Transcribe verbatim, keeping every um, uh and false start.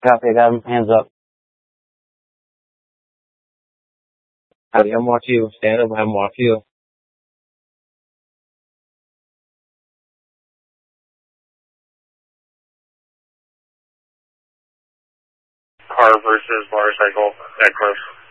Copy, I got him. Hands up. Howdy, I'm Mark you. Stand up, I'm Mark you. Car versus motorcycle, that close.